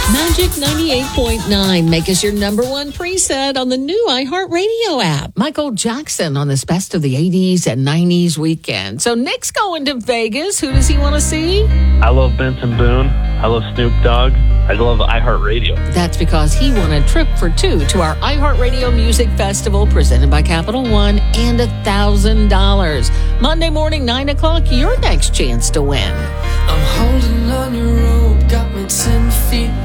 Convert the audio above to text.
Magic 98.9. Make us your number one preset on the new iHeartRadio app. Michael Jackson on this Best of the 80s and 90s weekend. So Nick's going to Vegas. Who does he want to see? I love Benson Boone. I love Snoop Dogg. I love iHeartRadio. That's because he won a trip for two to our iHeartRadio Music Festival presented by Capital One and $1,000. Monday morning, 9 o'clock, your next chance to win. I'm holding on your rope, got me 10 feet